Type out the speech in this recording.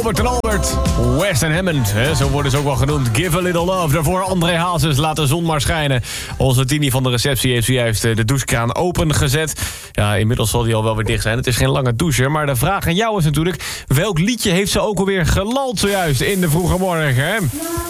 Albert en Albert. West en Hammond, hè, zo worden ze ook wel genoemd. Give a little love. Daarvoor André Hazes, laat de zon maar schijnen. Onze Tini van de receptie heeft zojuist de douchekraan opengezet. Ja, inmiddels zal die al wel weer dicht zijn. Het is geen lange douche, maar de vraag aan jou is natuurlijk... welk liedje heeft ze ook alweer gelald zojuist in de vroege morgen, hè?